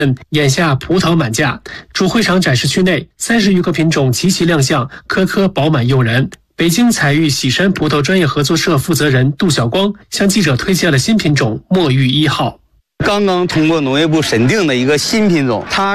眼下葡萄满架，主会场展示区内30余个品种齐齐亮相，颗颗饱满诱人。北京采玉喜山葡萄专业合作社负责人杜晓光向记者推荐了新品种墨玉1号。 刚刚通过农业部审定的一个新品种，它